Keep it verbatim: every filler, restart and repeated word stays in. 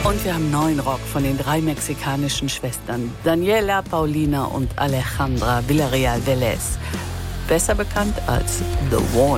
Und wir haben neuen Rock von den drei mexikanischen Schwestern Daniela, Paulina und Alejandra Villarreal Velez. Besser bekannt als The One.